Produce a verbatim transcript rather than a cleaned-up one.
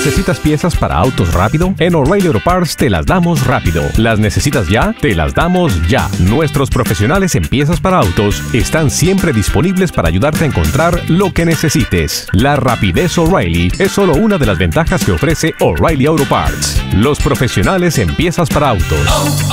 ¿Necesitas piezas para autos rápido? En O'Reilly Auto Parts te las damos rápido. ¿Las necesitas ya? Te las damos ya. Nuestros profesionales en piezas para autos están siempre disponibles para ayudarte a encontrar lo que necesites. La rapidez O'Reilly es solo una de las ventajas que ofrece O'Reilly Auto Parts. Los profesionales en piezas para autos.